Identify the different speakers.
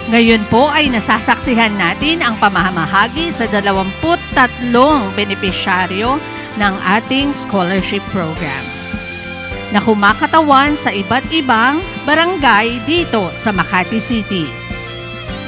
Speaker 1: Ngayon po ay nasasaksihan natin ang pamamahagi sa 23 benepisyaryo ng ating scholarship program na kumakatawan sa iba't ibang barangay dito sa Makati City.